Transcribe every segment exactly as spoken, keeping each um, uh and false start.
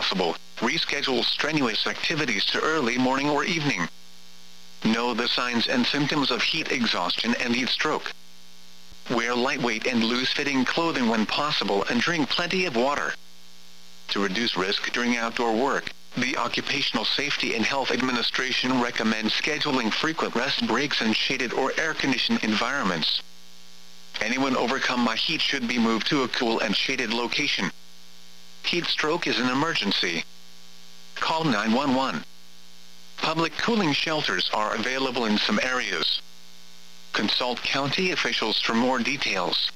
possible, reschedule strenuous activities to early morning or evening. Know the signs and symptoms of heat exhaustion and heat stroke. Wear lightweight and loose-fitting clothing when possible and drink plenty of water. To reduce risk during outdoor work, the Occupational Safety and Health Administration recommends scheduling frequent rest breaks in shaded or air-conditioned environments. Anyone overcome by heat should be moved to a cool and shaded location. Heat stroke is an emergency. Call nine one one. Public cooling shelters are available in some areas. Consult county officials for more details.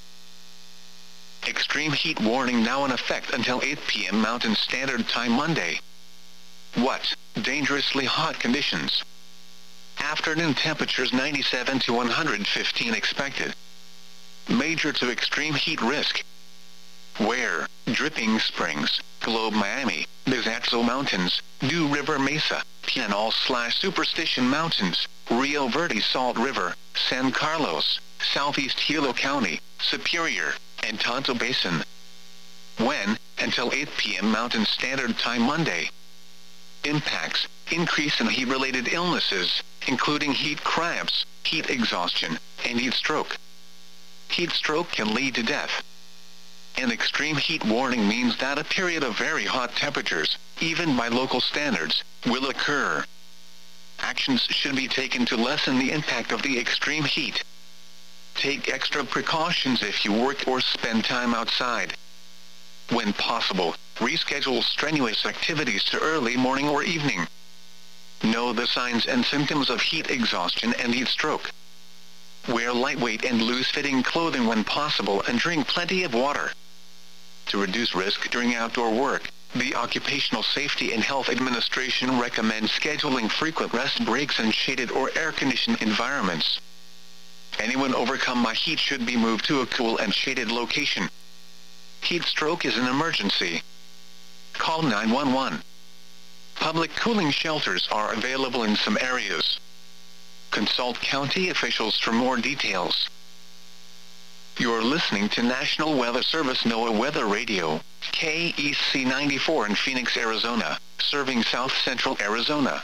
Extreme heat warning now in effect until eight p m Mountain Standard Time Monday. What? Dangerously hot conditions. Afternoon temperatures ninety-seven to one hundred fifteen expected. Major to extreme heat risk. Where? Dripping Springs, Globe Miami, Bizaxo Mountains, Dew River Mesa, Pinal slash Superstition Mountains, Rio Verde Salt River, San Carlos, Southeast Hilo County, Superior, and Tonto Basin. When? Until eight p m Mountain Standard Time Monday. Impacts: increase in heat-related illnesses, including heat cramps, heat exhaustion, and heat stroke. Heat stroke can lead to death. An extreme heat warning means that a period of very hot temperatures, even by local standards, will occur. Actions should be taken to lessen the impact of the extreme heat. Take extra precautions if you work or spend time outside. When possible, reschedule strenuous activities to early morning or evening. Know the signs and symptoms of heat exhaustion and heat stroke. Wear lightweight and loose-fitting clothing when possible and drink plenty of water. To reduce risk during outdoor work, the Occupational Safety and Health Administration recommends scheduling frequent rest breaks in shaded or air-conditioned environments. Anyone overcome by heat should be moved to a cool and shaded location. Heat stroke is an emergency. Call nine one one. Public cooling shelters are available in some areas. Consult county officials for more details. You're listening to National Weather Service NOAA Weather Radio, K E C ninety-four in Phoenix, Arizona, serving south central Arizona.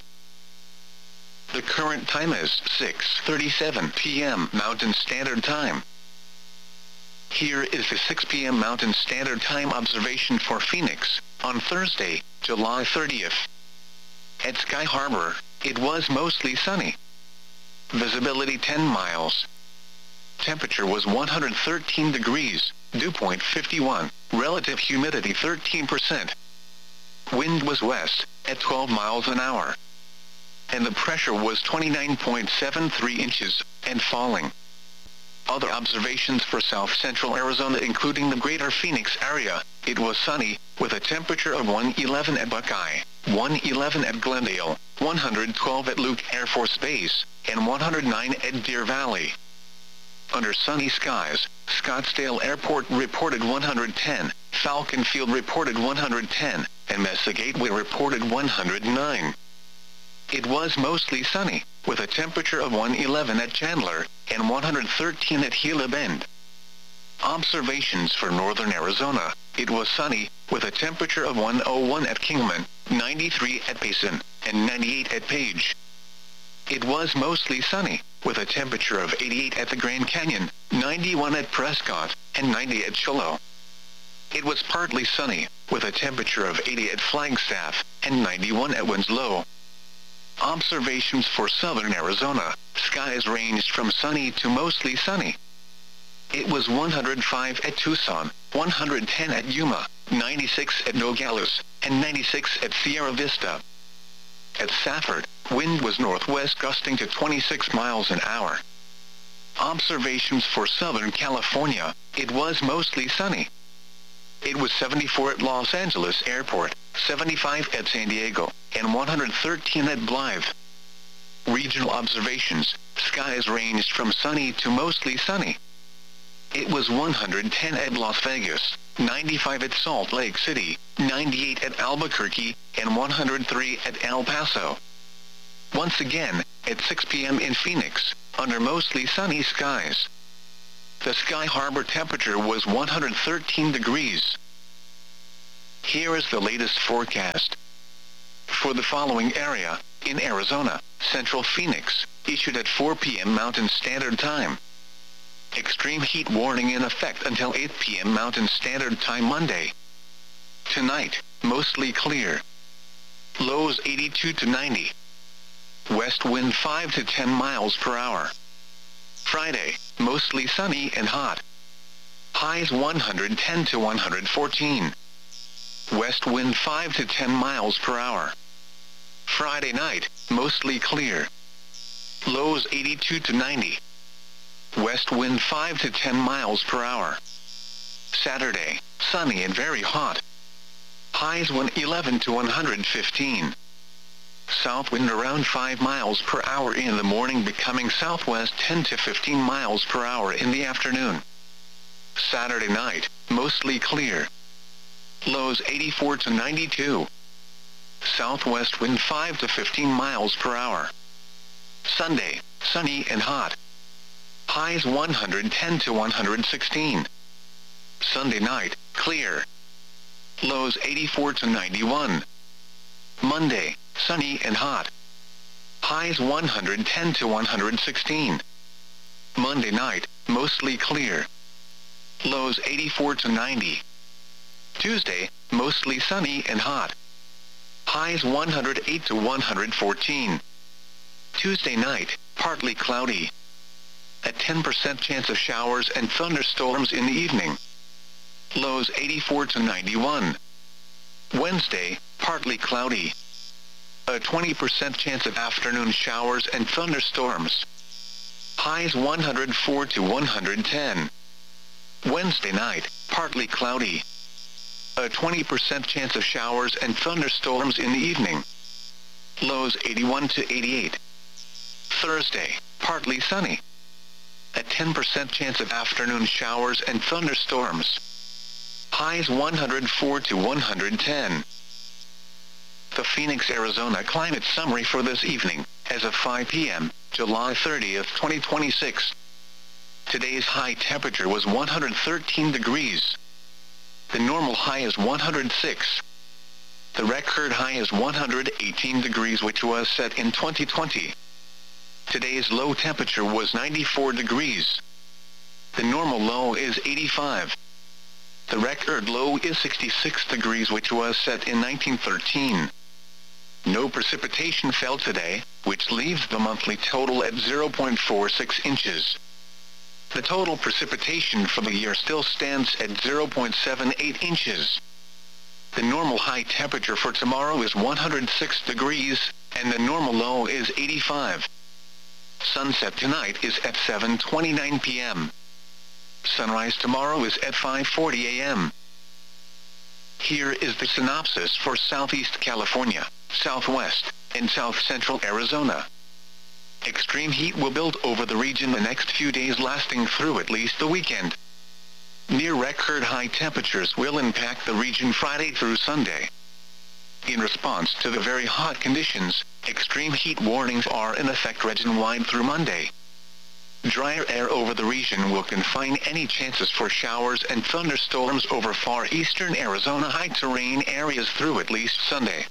The current time is six thirty-seven p m Mountain Standard Time. Here is the six p m Mountain Standard Time observation for Phoenix, on Thursday, July thirtieth. At Sky Harbor, it was mostly sunny. Visibility ten miles. Temperature was one hundred thirteen degrees, dew point fifty-one, relative humidity thirteen percent. Wind was west, at twelve miles an hour. And the pressure was twenty-nine point seven three inches, and falling. Other observations for south central Arizona including the greater Phoenix area, it was sunny, with a temperature of one eleven at Buckeye, one eleven at Glendale, one hundred twelve at Luke Air Force Base, and one hundred nine at Deer Valley. Under sunny skies, Scottsdale Airport reported one hundred ten, Falcon Field reported one hundred ten, and Mesa Gateway reported one hundred nine. It was mostly sunny, with a temperature of one eleven at Chandler, and one hundred thirteen at Gila Bend. Observations for northern Arizona, it was sunny, with a temperature of one oh one at Kingman, ninety-three at Payson, and ninety-eight at Page. It was mostly sunny, with a temperature of eighty-eight at the Grand Canyon, ninety-one at Prescott, and ninety at Shiloh. It was partly sunny, with a temperature of eighty at Flagstaff, and ninety-one at Winslow. Observations for southern Arizona, skies ranged from sunny to mostly sunny. It was one hundred five at Tucson, one hundred ten at Yuma, ninety-six at Nogales, and ninety-six at Sierra Vista. At Safford, wind was northwest gusting to twenty-six miles an hour. Observations for southern California, it was mostly sunny. It was seventy-four at Los Angeles Airport, seventy-five at San Diego, and one hundred thirteen at Blythe. Regional observations, skies ranged from sunny to mostly sunny. It was one hundred ten at Las Vegas, ninety-five at Salt Lake City, ninety-eight at Albuquerque, and one hundred three at El Paso. Once again, at six p m in Phoenix, under mostly sunny skies. The Sky Harbor temperature was one hundred thirteen degrees. Here is the latest forecast. For the following area, in Arizona, Central Phoenix, issued at four p m Mountain Standard Time. Extreme heat warning in effect until eight p m Mountain Standard Time Monday. Tonight, mostly clear. Lows eighty-two to ninety. West wind five to ten miles per hour. Friday, mostly sunny and hot. Highs one hundred ten to one hundred fourteen. West wind five to ten miles per hour. Friday night, mostly clear. Lows eighty-two to ninety. West wind five to ten miles per hour. Saturday, sunny and very hot. Highs one hundred eleven to one hundred fifteen. South wind around five miles per hour in the morning, becoming southwest ten to fifteen miles per hour in the afternoon. Saturday night, mostly clear. Lows eighty-four to ninety-two. Southwest wind five to fifteen miles per hour. Sunday, sunny and hot. Highs one hundred ten to one hundred sixteen. Sunday night, clear. Lows eighty-four to ninety-one. Monday, sunny and hot. Highs one hundred ten to one hundred sixteen. Monday night, mostly clear. Lows eighty-four to ninety. Tuesday, mostly sunny and hot. Highs one hundred eight to one hundred fourteen. Tuesday night, partly cloudy. A ten percent chance of showers and thunderstorms in the evening. Lows eighty-four to ninety-one. Wednesday, partly cloudy. A twenty percent chance of afternoon showers and thunderstorms. Highs one hundred four to one hundred ten. Wednesday night, partly cloudy. A twenty percent chance of showers and thunderstorms in the evening. Lows eighty-one to eighty-eight. Thursday, partly sunny. A ten percent chance of afternoon showers and thunderstorms. Highs one hundred four to one hundred ten. The Phoenix, Arizona climate summary for this evening, as of five p m, July thirtieth, twenty twenty-six. Today's high temperature was one hundred thirteen degrees. The normal high is one hundred six. The record high is one hundred eighteen degrees, which was set in twenty twenty. Today's low temperature was ninety-four degrees. The normal low is eighty-five. The record low is sixty-six degrees, which was set in nineteen thirteen. No precipitation fell today, which leaves the monthly total at zero point four six inches. The total precipitation for the year still stands at zero point seven eight inches. The normal high temperature for tomorrow is one hundred six degrees, and the normal low is eighty-five. Sunset tonight is at seven twenty-nine p m Sunrise tomorrow is at five forty a m Here is the synopsis for Southeast California, Southwest, and South Central Arizona. Extreme heat will build over the region the next few days, lasting through at least the weekend. Near record high temperatures will impact the region Friday through Sunday. In response to the very hot conditions, extreme heat warnings are in effect region-wide through Monday. Drier air over the region will confine any chances for showers and thunderstorms over far eastern Arizona high-terrain areas through at least Sunday.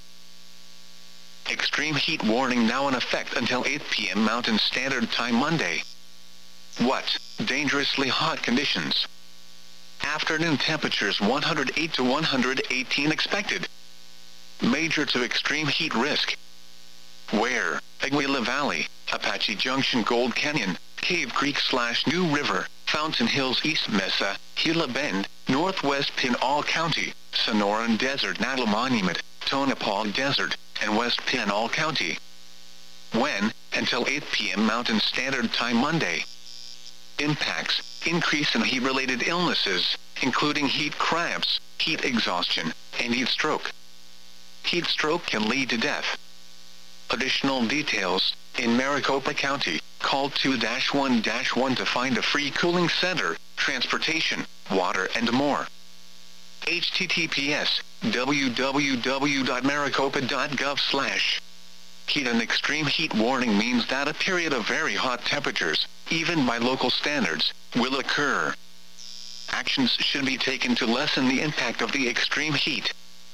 Extreme heat warning now in effect until eight p m Mountain Standard Time Monday. What? Dangerously hot conditions. Afternoon temperatures one hundred eight to one hundred eighteen expected. Major to extreme heat risk. Where? Aguila Valley, Apache Junction, Gold Canyon, Cave Creek slash New River, Fountain Hills, East Mesa, Gila Bend, Northwest Pinal County, Sonoran Desert, Natal Monument, Tonopah Desert, and West Pinal County. When? Until eight p m Mountain Standard Time Monday. Impacts: increase in heat-related illnesses, including heat cramps, heat exhaustion, and heat stroke. Heat stroke can lead to death. Additional details: in Maricopa County, call two one one to find a free cooling center, transportation, water, and more. H T T P S w w w dot maricopa dot gov slash Heat. An extreme heat warning means that a period of very hot temperatures, even by local standards, will occur. Actions should be taken to lessen the impact of the extreme heat.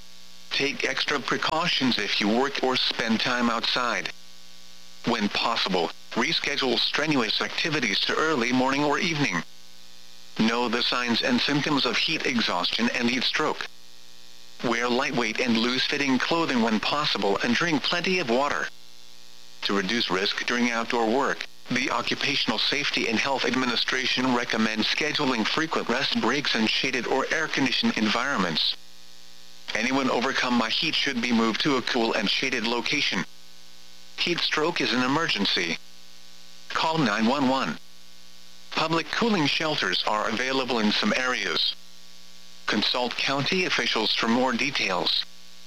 Take extra precautions if you work or spend time outside. When possible, reschedule strenuous activities to early morning or evening. Know the signs and symptoms of heat exhaustion and heat stroke. Wear lightweight and loose-fitting clothing when possible and drink plenty of water. To reduce risk during outdoor work, the Occupational Safety and Health Administration recommends scheduling frequent rest breaks in shaded or air-conditioned environments. Anyone overcome by heat should be moved to a cool and shaded location. Heat stroke is an emergency. Call nine one one. Public cooling shelters are available in some areas. Consult county officials for more details.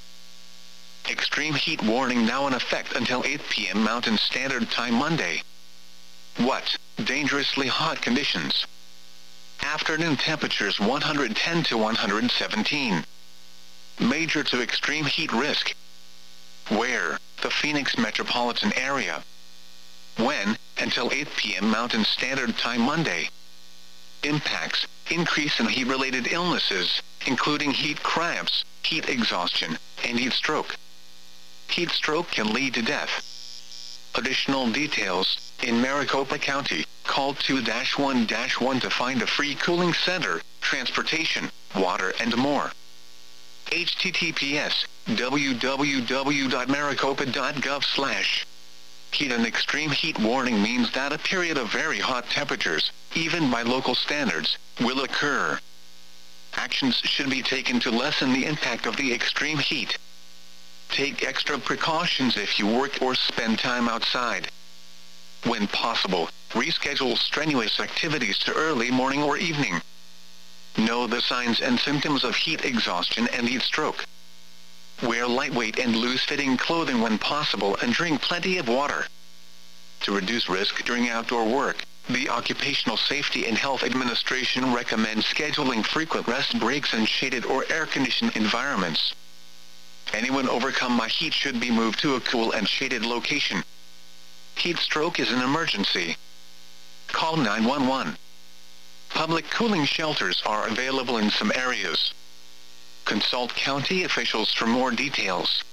Extreme heat warning now in effect until eight p m Mountain Standard Time Monday. What? Dangerously hot conditions. Afternoon temperatures one hundred ten to one hundred seventeen. Major to extreme heat risk. Where? The Phoenix metropolitan area. When? Until eight p m Mountain Standard Time Monday. Impacts: increase in heat-related illnesses, including heat cramps, heat exhaustion, and heat stroke. Heat stroke can lead to death. Additional details: in Maricopa County, call two one one to find a free cooling center, transportation, water, and more. H T T P S w w w dot maricopa dot gov slash Heat and extreme heat warning means that a period of very hot temperatures, even by local standards, will occur. Actions should be taken to lessen the impact of the extreme heat. Take extra precautions if you work or spend time outside. When possible, reschedule strenuous activities to early morning or evening. Know the signs and symptoms of heat exhaustion and heat stroke. Wear lightweight and loose-fitting clothing when possible and drink plenty of water. To reduce risk during outdoor work, the Occupational Safety and Health Administration recommends scheduling frequent rest breaks in shaded or air-conditioned environments. Anyone overcome by heat should be moved to a cool and shaded location. Heat stroke is an emergency. Call nine one one. Public cooling shelters are available in some areas. Consult county officials for more details.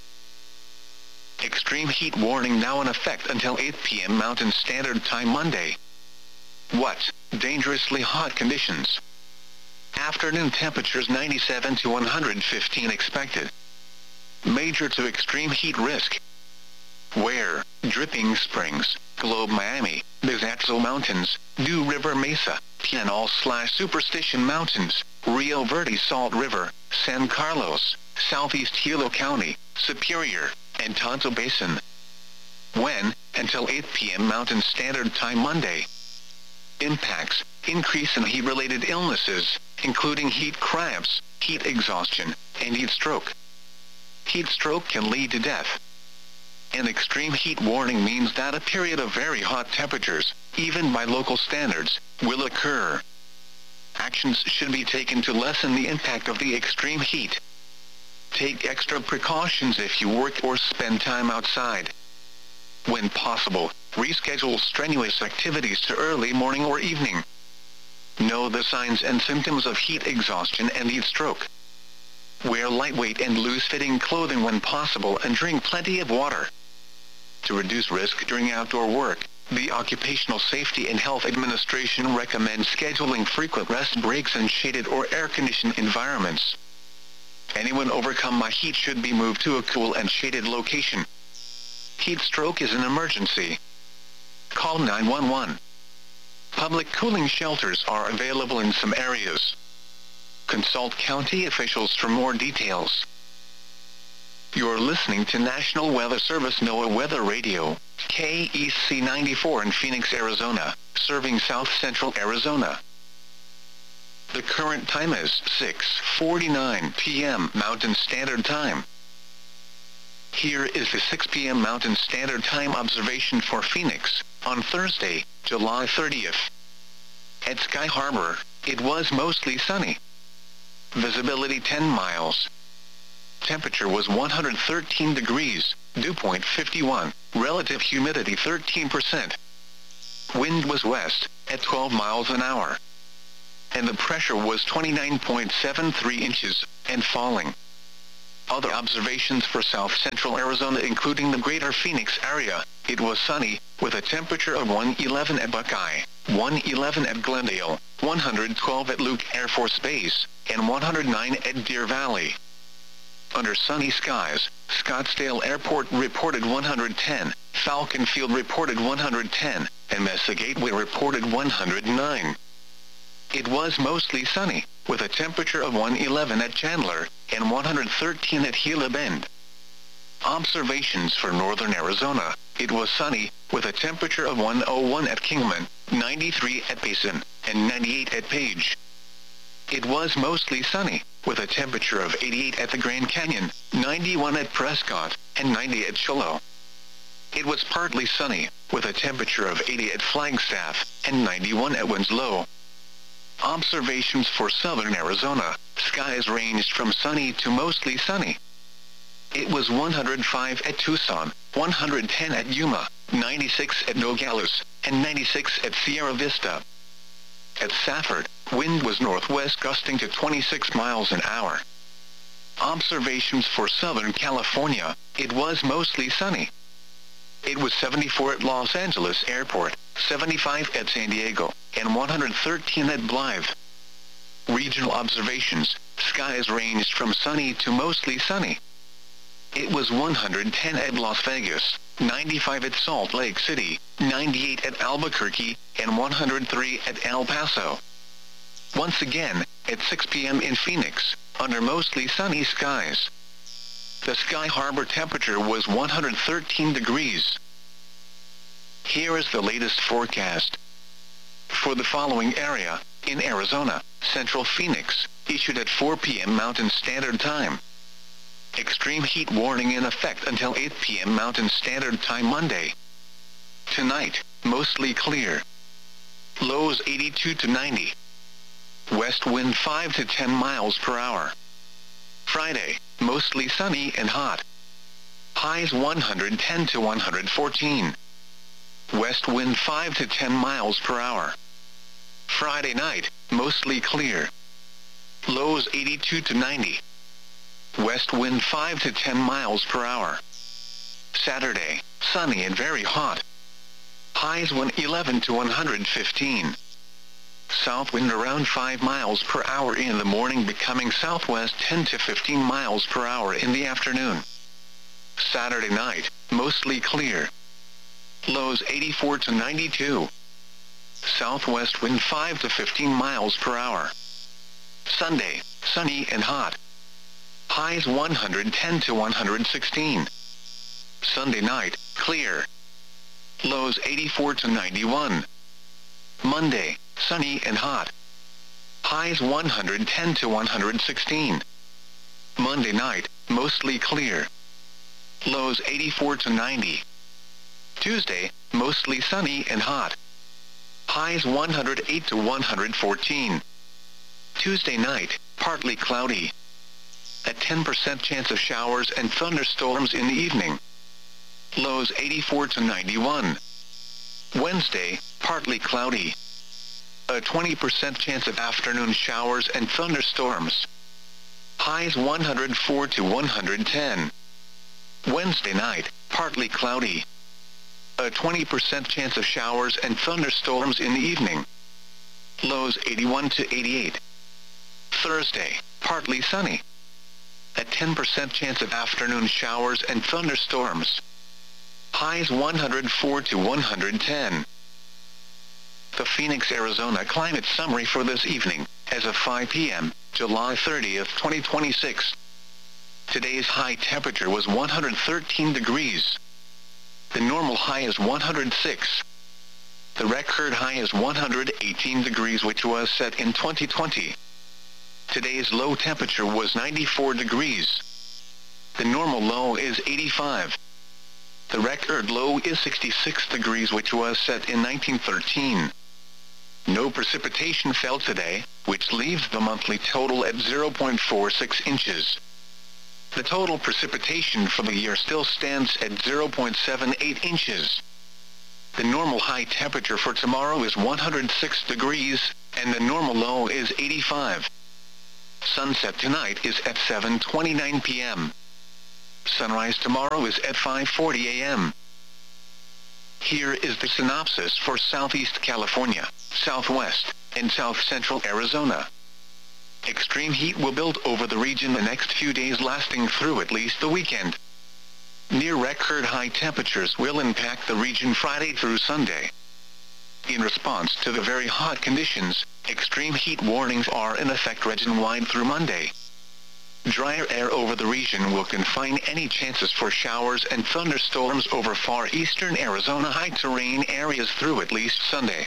Extreme heat warning now in effect until eight p m Mountain Standard Time Monday. What? Dangerously hot conditions. Afternoon temperatures ninety-seven to one hundred fifteen expected. Major to extreme heat risk. Where? Dripping Springs, Globe Miami, Bizatzal Mountains, Dew River Mesa, Pinal slash Superstition Mountains, Rio Verde Salt River, San Carlos, Southeast Hilo County, Superior, and Tonto Basin. When? Until eight p m Mountain Standard Time Monday. Impacts: increase in heat-related illnesses, including heat cramps, heat exhaustion, and heat stroke. Heat stroke can lead to death. An extreme heat warning means that a period of very hot temperatures, even by local standards, will occur. Actions should be taken to lessen the impact of the extreme heat. Take extra precautions if you work or spend time outside. When possible, reschedule strenuous activities to early morning or evening. Know the signs and symptoms of heat exhaustion and heat stroke. Wear lightweight and loose-fitting clothing when possible and drink plenty of water. To reduce risk during outdoor work, the Occupational Safety and Health Administration recommends scheduling frequent rest breaks in shaded or air-conditioned environments. Anyone overcome by heat should be moved to a cool and shaded location. Heat stroke is an emergency. Call nine one one. Public cooling shelters are available in some areas. Consult county officials for more details. You're listening to National Weather Service NOAA Weather Radio, K E C ninety-four in Phoenix, Arizona, serving south central Arizona. The current time is six forty-nine p m Mountain Standard Time. Here is the six p m Mountain Standard Time observation for Phoenix, on Thursday, July thirtieth. At Sky Harbor, it was mostly sunny. Visibility ten miles. Temperature was one hundred thirteen degrees, dew point fifty-one, relative humidity thirteen percent. Wind was west, at twelve miles an hour. And the pressure was twenty-nine point seven three inches, and falling. Other observations for south-central Arizona including the greater Phoenix area, it was sunny, with a temperature of one eleven at Buckeye, one eleven at Glendale, one twelve at Luke Air Force Base, and one oh nine at Deer Valley. Under sunny skies, Scottsdale Airport reported one hundred ten, Falcon Field reported one hundred ten, and Mesa Gateway reported one hundred nine. It was mostly sunny, with a temperature of one eleven at Chandler, and one hundred thirteen at Gila Bend. Observations for northern Arizona, it was sunny, with a temperature of one oh one at Kingman, ninety-three at Payson, and ninety-eight at Page. It was mostly sunny, with a temperature of eighty-eight at the Grand Canyon, ninety-one at Prescott, and ninety at Shiloh. It was partly sunny, with a temperature of eighty at Flagstaff, and ninety-one at Winslow. Observations for southern Arizona, skies ranged from sunny to mostly sunny. It was one hundred five at Tucson, one hundred ten at Yuma, ninety-six at Nogales, and ninety-six at Sierra Vista. At Safford, wind was northwest gusting to twenty-six miles an hour. Observations for southern California, it was mostly sunny. It was seventy-four at Los Angeles Airport, seventy-five at San Diego, and one hundred thirteen at Blythe. Regional observations, skies ranged from sunny to mostly sunny. It was one hundred ten at Las Vegas, ninety-five at Salt Lake City, ninety-eight at Albuquerque, and one hundred three at El Paso. Once again, at six p m in Phoenix, under mostly sunny skies. The Sky Harbor temperature was one hundred thirteen degrees. Here is the latest forecast. For the following area, in Arizona, Central Phoenix, issued at four p m Mountain Standard Time. Extreme heat warning in effect until eight p m Mountain Standard Time Monday. Tonight, mostly clear. Lows eighty-two to ninety. West wind five to ten miles per hour. Friday, mostly sunny and hot. Highs one hundred ten to one hundred fourteen. West wind five to ten miles per hour. Friday night, mostly clear. Lows eighty-two to ninety. West wind five to ten miles per hour. Saturday, sunny and very hot. Highs one eleven to one hundred fifteen. South wind around five miles per hour in the morning, becoming southwest ten to fifteen miles per hour in the afternoon. Saturday night, mostly clear. Lows eighty-four to ninety-two. Southwest wind five to fifteen miles per hour. Sunday, sunny and hot. Highs one hundred ten to one hundred sixteen. Sunday night, clear. Lows eighty-four to ninety-one. Monday, sunny and hot. Highs one hundred ten to one hundred sixteen. Monday night, mostly clear. Lows eighty-four to ninety. Tuesday, mostly sunny and hot. Highs one hundred eight to one hundred fourteen. Tuesday night, partly cloudy. A ten percent chance of showers and thunderstorms in the evening. Lows eighty-four to ninety-one. Wednesday, partly cloudy. A twenty percent chance of afternoon showers and thunderstorms. Highs one hundred four to one hundred ten. Wednesday night, partly cloudy. A twenty percent chance of showers and thunderstorms in the evening. Lows eighty-one to eighty-eight. Thursday, partly sunny. A ten percent chance of afternoon showers and thunderstorms. Highs one hundred four to one hundred ten. The Phoenix, Arizona climate summary for this evening, as of five p m, July thirtieth, twenty twenty-six. Today's high temperature was one hundred thirteen degrees. The normal high is one hundred six. The record high is one hundred eighteen degrees, which was set in twenty twenty. Today's low temperature was ninety-four degrees. The normal low is eighty-five. The record low is sixty-six degrees, which was set in nineteen thirteen. No precipitation fell today, which leaves the monthly total at zero point four six inches. The total precipitation for the year still stands at zero point seven eight inches. The normal high temperature for tomorrow is one hundred six degrees, and the normal low is eighty-five. Sunset tonight is at seven twenty-nine p m Sunrise tomorrow is at five forty a m Here is the synopsis for Southeast California, Southwest, and South Central Arizona. Extreme heat will build over the region the next few days, lasting through at least the weekend. Near record high temperatures will impact the region Friday through Sunday. In response to the very hot conditions, extreme heat warnings are in effect region-wide through Monday. Drier air over the region will confine any chances for showers and thunderstorms over far eastern Arizona high-terrain areas through at least Sunday.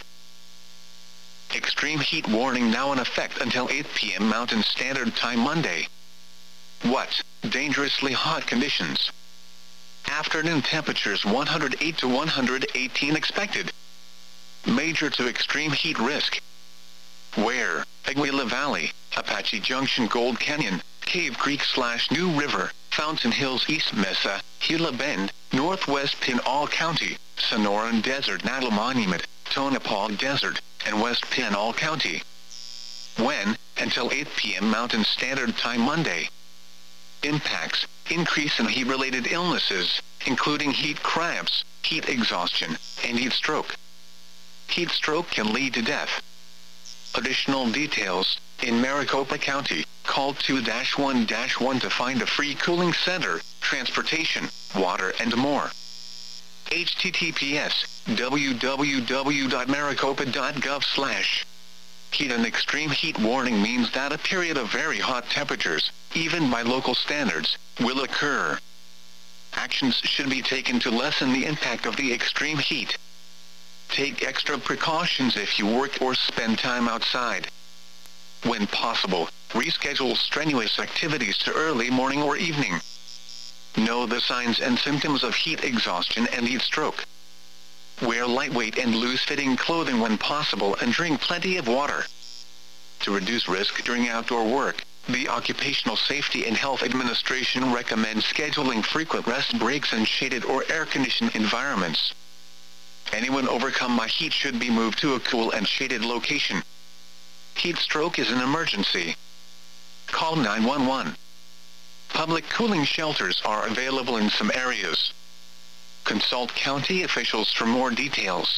Extreme heat warning now in effect until eight p m Mountain Standard Time Monday. What? Dangerously hot conditions. Afternoon temperatures one hundred eight to one hundred eighteen expected. Major to extreme heat risk. Where? Aguila Valley, Apache Junction, Gold Canyon, Cave Creek slash New River, Fountain Hills, East Mesa, Gila Bend, Northwest Pinal County, Sonoran Desert, Natal Monument, Tonopah Desert, and West Pinal County. When? Until eight p m Mountain Standard Time Monday. Impacts: increase in heat-related illnesses, including heat cramps, heat exhaustion, and heat stroke. Heat stroke can lead to death. Additional details: in Maricopa County, call two one one to find a free cooling center, transportation, water, and more. H T T P S w w w dot maricopa dot gov slash Heat and extreme heat warning means that a period of very hot temperatures, even by local standards, will occur. Actions should be taken to lessen the impact of the extreme heat. Take extra precautions if you work or spend time outside. When possible, reschedule strenuous activities to early morning or evening. Know the signs and symptoms of heat exhaustion and heat stroke. Wear lightweight and loose-fitting clothing when possible and drink plenty of water. To reduce risk during outdoor work, the Occupational Safety and Health Administration recommends scheduling frequent rest breaks in shaded or air-conditioned environments. Anyone overcome by heat should be moved to a cool and shaded location. Heat stroke is an emergency. Call nine one one. Public cooling shelters are available in some areas. Consult county officials for more details.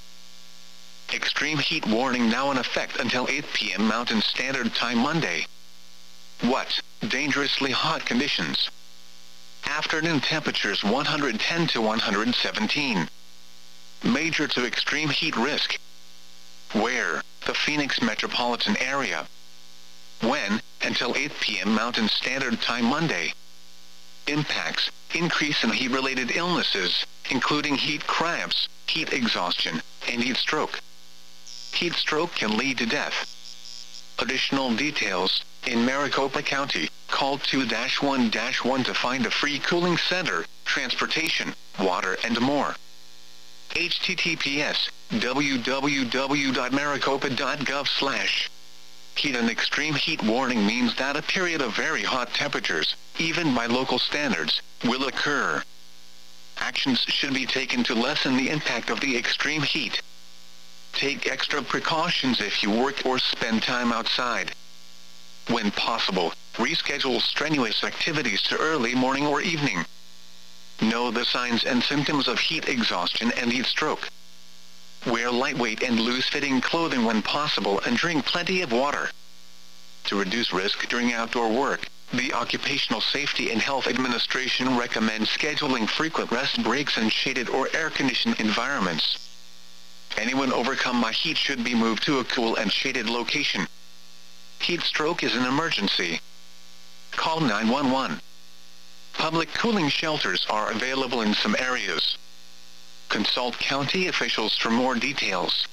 Extreme heat warning now in effect until eight p m Mountain Standard Time Monday. What? Dangerously hot conditions. Afternoon temperatures one hundred ten to one hundred seventeen. Major to extreme heat risk. Where? The Phoenix metropolitan area. When? Until eight p m Mountain Standard Time Monday. Impacts: increase in heat-related illnesses, including heat cramps, heat exhaustion, and heat stroke. Heat stroke can lead to death. Additional details: in Maricopa County, call two one one to find a free cooling center, transportation, water, and more. H T T P S w w w dot maricopa dot gov slash Heat and extreme heat warning means that a period of very hot temperatures, even by local standards, will occur. Actions should be taken to lessen the impact of the extreme heat. Take extra precautions if you work or spend time outside. When possible, reschedule strenuous activities to early morning or evening. Know the signs and symptoms of heat exhaustion and heat stroke. Wear lightweight and loose-fitting clothing when possible and drink plenty of water. To reduce risk during outdoor work, the Occupational Safety and Health Administration recommends scheduling frequent rest breaks in shaded or air-conditioned environments. Anyone overcome by heat should be moved to a cool and shaded location. Heat stroke is an emergency. Call nine one one. Public cooling shelters are available in some areas. Consult county officials for more details.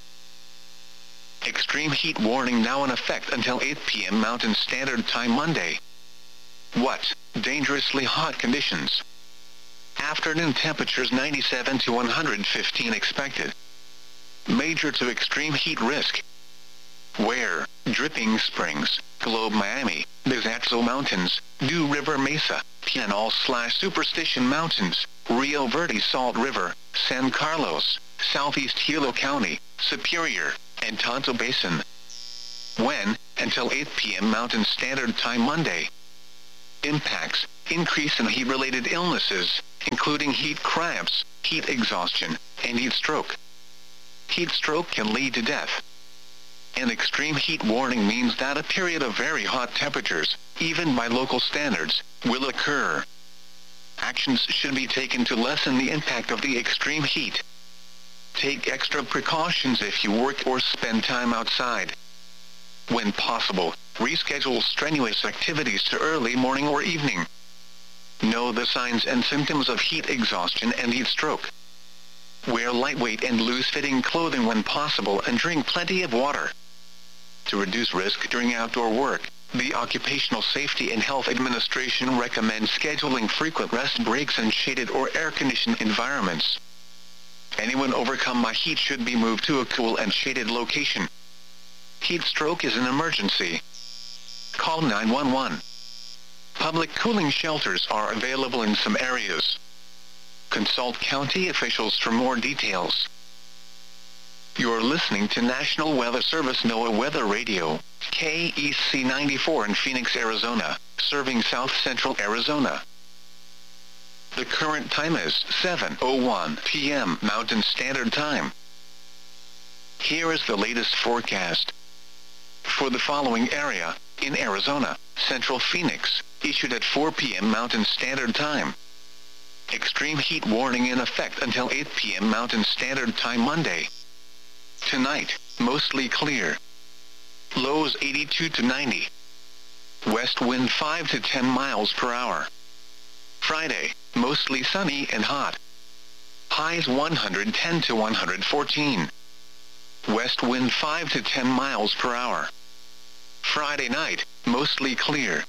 Extreme heat warning now in effect until eight p m Mountain Standard Time Monday. What? Dangerously hot conditions. Afternoon temperatures ninety-seven to one hundred fifteen expected. Major to extreme heat risk. Where? Dripping Springs, Globe Miami, Bizaxo Mountains, New River Mesa, Pinal slash Superstition Mountains, Rio Verde Salt River, San Carlos, Southeast Hilo County, Superior, and Tonto Basin. When? Until eight p m Mountain Standard Time Monday. Impacts: increase in heat-related illnesses, including heat cramps, heat exhaustion, and heat stroke. Heat stroke can lead to death. An extreme heat warning means that a period of very hot temperatures, even by local standards, will occur. Actions should be taken to lessen the impact of the extreme heat. Take extra precautions if you work or spend time outside. When possible, reschedule strenuous activities to early morning or evening. Know the signs and symptoms of heat exhaustion and heat stroke. Wear lightweight and loose-fitting clothing when possible and drink plenty of water. To reduce risk during outdoor work, the Occupational Safety and Health Administration recommends scheduling frequent rest breaks in shaded or air-conditioned environments. Anyone overcome by heat should be moved to a cool and shaded location. Heat stroke is an emergency. Call nine one one. Public cooling shelters are available in some areas. Consult county officials for more details. You're listening to National Weather Service NOAA Weather Radio, K E C ninety-four in Phoenix, Arizona, serving South Central Arizona. The current time is seven oh one p m Mountain Standard Time. Here is the latest forecast. For the following area, in Arizona, Central Phoenix, issued at four p m Mountain Standard Time. Extreme heat warning in effect until eight p m Mountain Standard Time Monday. Tonight, mostly clear. Lows eighty-two to ninety. West wind five to ten miles per hour. Friday, mostly sunny and hot. Highs one hundred ten to one hundred fourteen. West wind five to ten miles per hour. Friday night, mostly clear.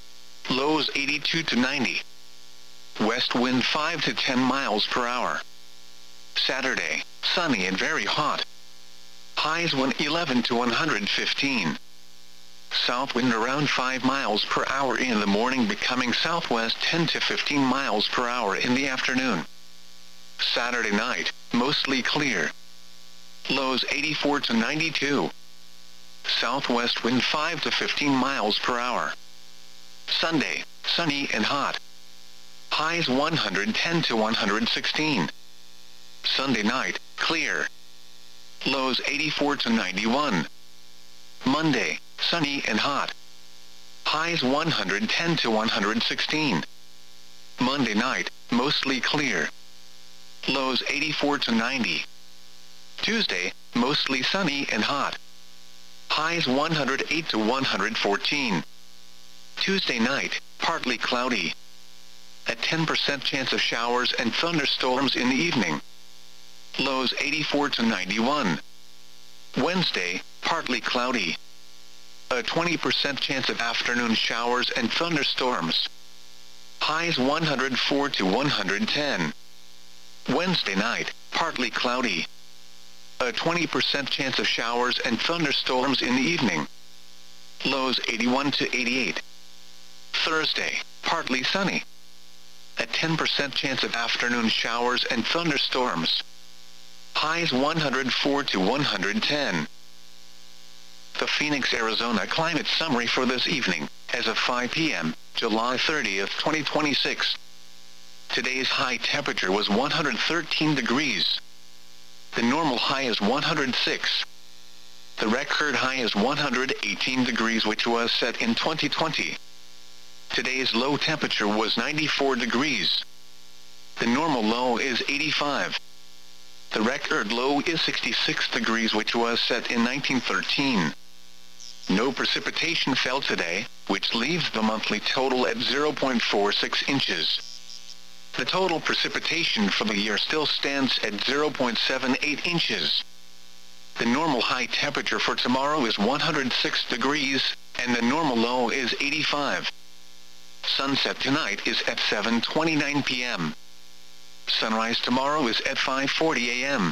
Lows eighty-two to ninety. West wind five to ten miles per hour. Saturday, sunny and very hot. Highs one hundred eleven to one hundred fifteen. South wind around five miles per hour in the morning, becoming southwest ten to fifteen miles per hour in the afternoon. Saturday night, mostly clear. Lows eighty-four to ninety-two. Southwest wind five to fifteen miles per hour. Sunday, sunny and hot. Highs one hundred ten to one hundred sixteen. Sunday night, clear. Lows eighty-four to ninety-one. Monday, sunny and hot. Highs one hundred ten to one hundred sixteen. Monday night, mostly clear. Lows eighty-four to ninety. Tuesday, mostly sunny and hot. Highs one hundred eight to one hundred fourteen. Tuesday night, partly cloudy. A ten percent chance of showers and thunderstorms in the evening. Lows eighty-four to ninety-one. Wednesday, partly cloudy. A twenty percent chance of afternoon showers and thunderstorms. Highs one hundred four to one hundred ten. Wednesday night, partly cloudy. A twenty percent chance of showers and thunderstorms in the evening. Lows eighty-one to eighty-eight. Thursday, partly sunny. A ten percent chance of afternoon showers and thunderstorms. Highs one hundred four to one hundred ten. The Phoenix, Arizona climate summary for this evening, as of five p m, July thirtieth, twenty twenty-six. Today's high temperature was one hundred thirteen degrees. The normal high is one hundred six. The record high is one hundred eighteen degrees, which was set in twenty twenty. Today's low temperature was ninety-four degrees. The normal low is eighty-five. The record low is sixty-six degrees, which was set in nineteen thirteen. No precipitation fell today, which leaves the monthly total at zero point four six inches. The total precipitation for the year still stands at zero point seven eight inches. The normal high temperature for tomorrow is one hundred six degrees, and the normal low is eighty-five. Sunset tonight is at seven twenty-nine p m Sunrise tomorrow is at five forty a m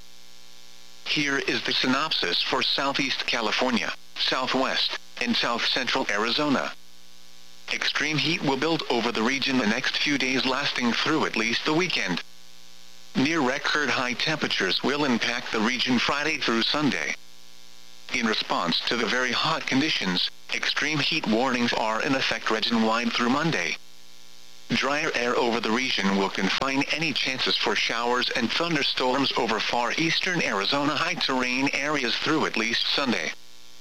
Here is the synopsis for Southeast California, Southwest, and South Central Arizona. Extreme heat will build over the region the next few days, lasting through at least the weekend. Near record high temperatures will impact the region Friday through Sunday. In response to the very hot conditions, extreme heat warnings are in effect region-wide through Monday. drier air over the region will confine any chances for showers and thunderstorms over far eastern Arizona high terrain areas through at least Sunday.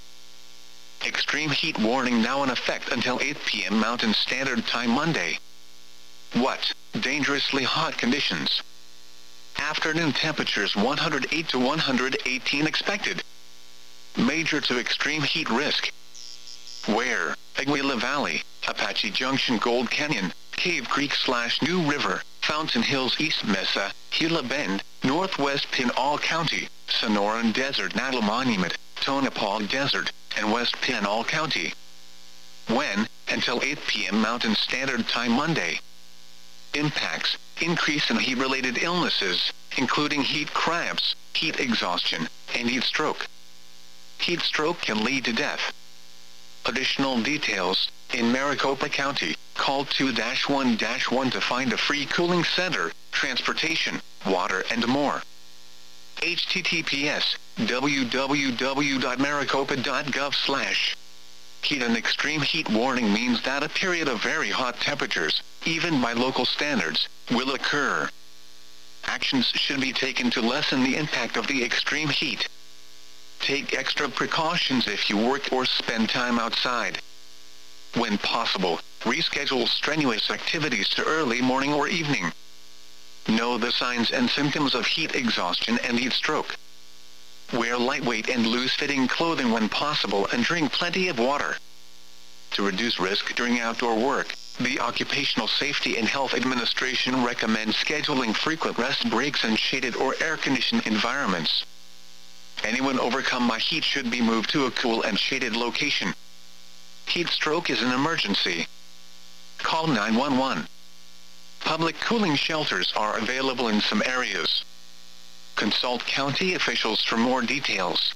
Extreme heat warning now in effect until eight p m Mountain Standard Time Monday. What? Dangerously hot conditions. Afternoon temperatures one hundred eight to one hundred eighteen expected. Major to extreme heat risk. Where? Aguila Valley, Apache Junction, Gold Canyon, Cave Creek slash New River, Fountain Hills, East Mesa, Gila Bend, Northwest Pinal County, Sonoran Desert, Natal Monument, Tonopah Desert, and West Pinal County. When? Until eight p m Mountain Standard Time Monday. Impacts: increase in heat-related illnesses, including heat cramps, heat exhaustion, and heat stroke. Heat stroke can lead to death. Additional details: in Maricopa County, call two one one to find a free cooling center, transportation, water, and more. H T T P S w w w dot maricopa dot gov slash Heat. An extreme heat warning means that a period of very hot temperatures, even by local standards, will occur. Actions should be taken to lessen the impact of the extreme heat. Take extra precautions if you work or spend time outside. When possible, reschedule strenuous activities to early morning or evening. Know the signs and symptoms of heat exhaustion and heat stroke. Wear lightweight and loose-fitting clothing when possible and drink plenty of water. To reduce risk during outdoor work, the Occupational Safety and Health Administration recommends scheduling frequent rest breaks in shaded or air-conditioned environments. Anyone overcome by heat should be moved to a cool and shaded location. Heat stroke is an emergency. Call nine one one. Public cooling shelters are available in some areas. Consult county officials for more details.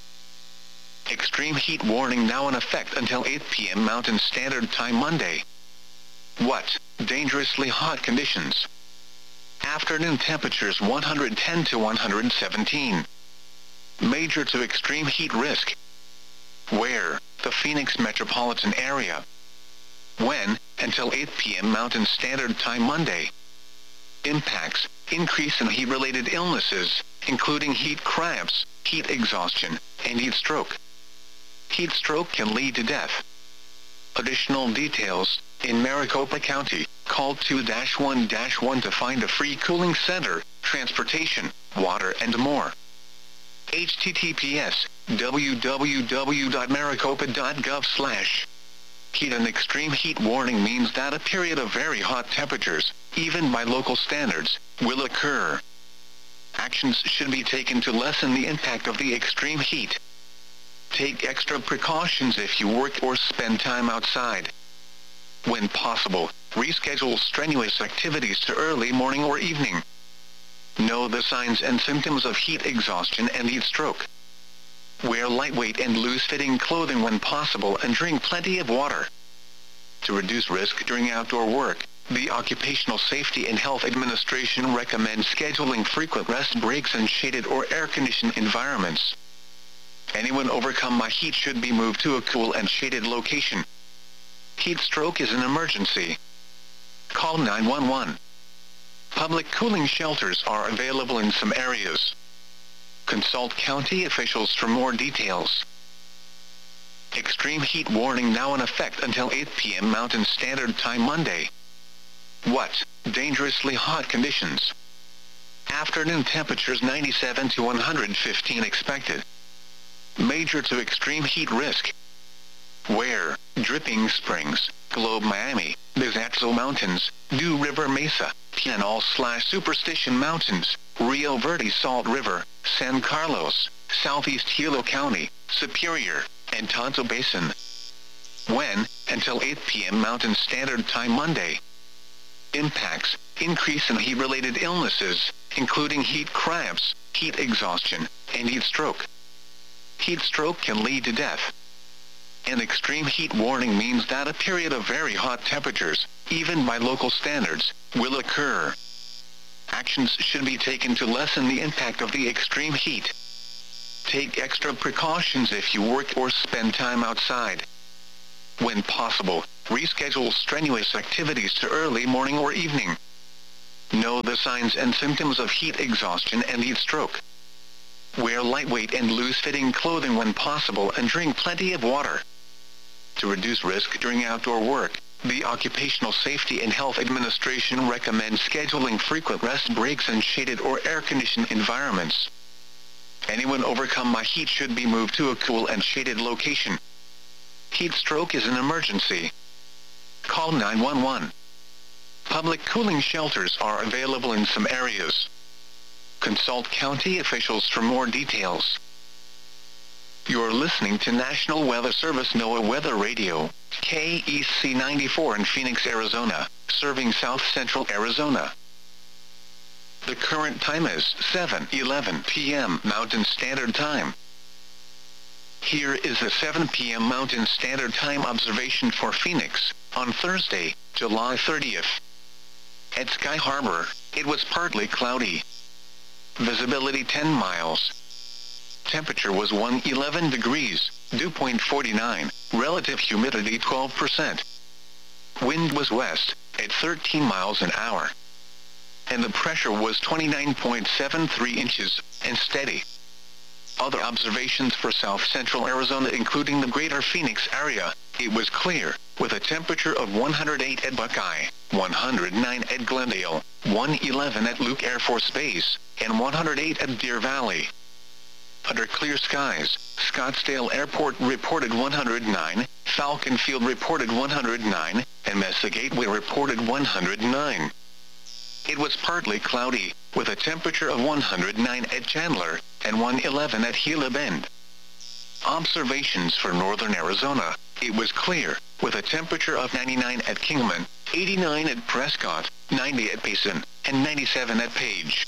Extreme heat warning now in effect until eight p m Mountain Standard Time Monday. What? Dangerously hot conditions. Afternoon temperatures one hundred ten to one hundred seventeen. Major to extreme heat risk. Where? The Phoenix metropolitan area. When? Until eight p m Mountain Standard Time Monday. Impacts: increase in heat-related illnesses, including heat cramps, heat exhaustion, and heat stroke. Heat stroke can lead to death. Additional details: in Maricopa County, call two one one to find a free cooling center, transportation, water, and more. H T T P S w w w dot maricopa dot gov slash Heat. An extreme heat warning means that a period of very hot temperatures, even by local standards, will occur. Actions should be taken to lessen the impact of the extreme heat. Take extra precautions if you work or spend time outside. When possible, reschedule strenuous activities to early morning or evening. Know the signs and symptoms of heat exhaustion and heat stroke. Wear lightweight and loose-fitting clothing when possible and drink plenty of water. To reduce risk during outdoor work, the Occupational Safety and Health Administration recommends scheduling frequent rest breaks in shaded or air-conditioned environments. Anyone overcome by heat should be moved to a cool and shaded location. Heat stroke is an emergency. Call nine one one. Public cooling shelters are available in some areas. Consult county officials for more details. Extreme heat warning now in effect until eight p m Mountain Standard Time Monday. What? Dangerously hot conditions. Afternoon temperatures ninety-seven to one hundred fifteen expected. Major to extreme heat risk. Where? Dripping Springs, Globe Miami, Bizaxo Mountains, New River Mesa, Pinal slash Superstition Mountains, Rio Verde Salt River, San Carlos, Southeast Hilo County, Superior, and Tonto Basin. When? Until eight p m Mountain Standard Time Monday. Impacts: increase in heat-related illnesses, including heat cramps, heat exhaustion, and heat stroke. Heat stroke can lead to death. An extreme heat warning means that a period of very hot temperatures, even by local standards, will occur. Actions should be taken to lessen the impact of the extreme heat. Take extra precautions if you work or spend time outside. When possible, Reschedule strenuous activities to early morning or evening. Know the signs and symptoms of heat exhaustion and heat stroke. Wear lightweight and loose-fitting clothing when possible and drink plenty of water. To reduce risk during outdoor work, the Occupational Safety and Health Administration recommends scheduling frequent rest breaks in shaded or air-conditioned environments. Anyone overcome by heat should be moved to a cool and shaded location. Heat stroke is an emergency. Call nine one one. Public cooling shelters are available in some areas. Consult county officials for more details. You're listening to National Weather Service NOAA Weather Radio, K E C ninety-four in Phoenix, Arizona, serving south central Arizona. The current time is seven eleven p m Mountain Standard Time. Here is the seven p m Mountain Standard Time observation for Phoenix, on Thursday, July thirtieth. At Sky Harbor, it was partly cloudy. Visibility ten miles. Temperature was one hundred eleven degrees, dew point forty-nine, relative humidity twelve percent. Wind was west, at thirteen miles an hour. And the pressure was twenty-nine point seven three inches, and steady. Other observations for south central Arizona including the greater Phoenix area, it was clear, with a temperature of one hundred eight at Buckeye, one hundred nine at Glendale, one hundred eleven at Luke Air Force Base, and one hundred eight at Deer Valley. Under clear skies, Scottsdale Airport reported one hundred nine, Falcon Field reported one hundred nine, and Mesa Gateway reported one hundred nine. It was partly cloudy, with a temperature of one hundred nine at Chandler, and one hundred eleven at Gila Bend. Observations for northern Arizona, it was clear, with a temperature of ninety-nine at Kingman, eighty-nine at Prescott, ninety at Payson, and ninety-seven at Page.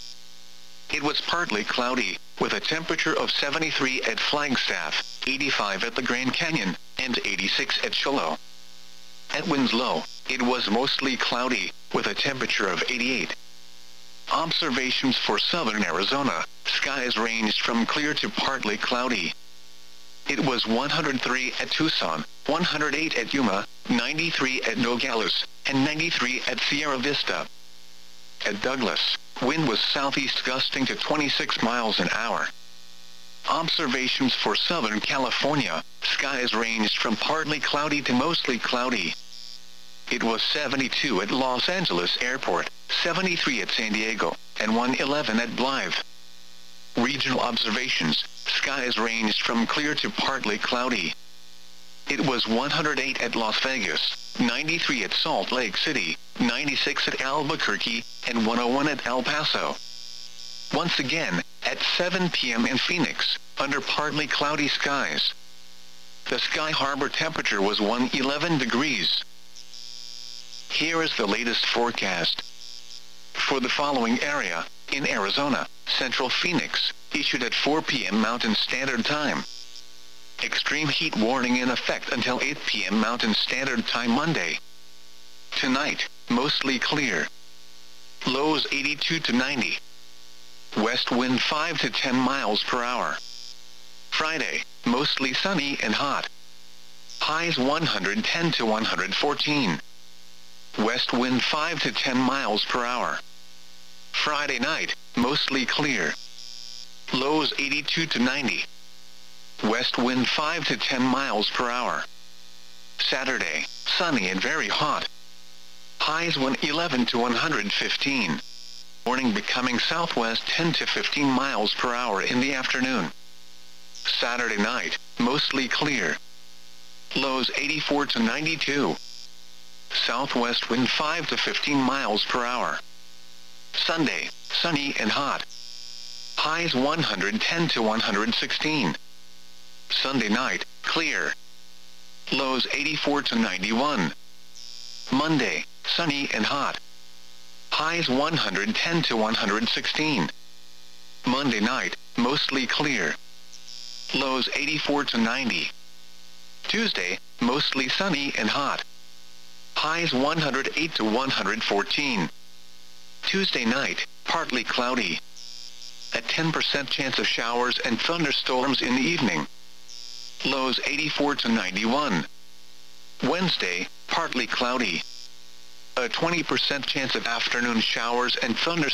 It was partly cloudy, with a temperature of seventy-three at Flagstaff, eighty-five at the Grand Canyon, and eighty-six at Shiloh. At Winslow, it was mostly cloudy, with a temperature of eighty-eight. Observations for southern Arizona, skies ranged from clear to partly cloudy. It was one hundred three at Tucson, one hundred eight at Yuma, ninety-three at Nogales, and ninety-three at Sierra Vista. At Douglas, wind was southeast gusting to twenty-six miles an hour. Observations for Southern California, skies ranged from partly cloudy to mostly cloudy. It was seventy-two at Los Angeles Airport, seventy-three at San Diego, and one hundred eleven at Blythe. Regional observations, skies ranged from clear to partly cloudy. It was one hundred eight at Las Vegas, ninety-three at Salt Lake City, ninety-six at Albuquerque, and one hundred one at El Paso. Once again, at seven p m in Phoenix, under partly cloudy skies. The Sky Harbor temperature was one hundred eleven degrees. Here is the latest forecast. For the following area, in Arizona, Central Phoenix, issued at four p m Mountain Standard Time. Extreme heat warning in effect until eight p m Mountain Standard Time Monday. Tonight, mostly clear. Lows eighty-two to ninety. West wind five to ten miles per hour. Friday, mostly sunny and hot. Highs one hundred ten to one hundred fourteen. West wind five to ten miles per hour. Friday night, mostly clear. Lows eighty-two to ninety. West wind five to ten miles per hour. Saturday, sunny and very hot. Highs one hundred eleven to one hundred fifteen. Morning becoming southwest ten to fifteen miles per hour in the afternoon. Saturday night, mostly clear. Lows eighty-four to ninety-two. Southwest wind five to fifteen miles per hour. Sunday, sunny and hot. Highs one hundred ten to one hundred sixteen. Sunday night, clear. Lows eighty-four to ninety-one. Monday, sunny and hot. Highs one hundred ten to one hundred sixteen. Monday night, mostly clear. Lows eighty-four to ninety. Tuesday, mostly sunny and hot. Highs one hundred eight to one hundred fourteen. Tuesday night, partly cloudy. A ten percent chance of showers and thunderstorms in the evening. Lows eighty-four to ninety-one. Wednesday, partly cloudy. A twenty percent chance of afternoon showers and thunderstorms.